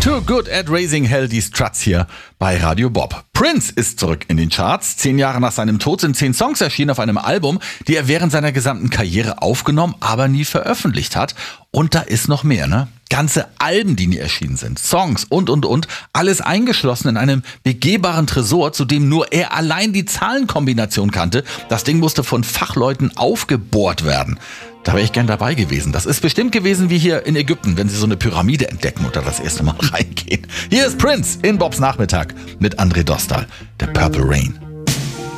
Too Good at Raising Hell, die Struts hier bei Radio Bob. Prince ist zurück in den Charts. 10 Jahre nach seinem Tod sind 10 Songs erschienen auf einem Album, die er während seiner gesamten Karriere aufgenommen, aber nie veröffentlicht hat. Und da ist noch mehr, ne? Ganze Alben, die nie erschienen sind, Songs und. Alles eingeschlossen in einem begehbaren Tresor, zu dem nur er allein die Zahlenkombination kannte. Das Ding musste von Fachleuten aufgebohrt werden. Da wäre ich gern dabei gewesen. Das ist bestimmt gewesen wie hier in Ägypten, wenn sie so eine Pyramide entdecken und da das erste Mal reingehen. Hier ist Prince in Bobs Nachmittag mit André Dostal, der Purple Rain.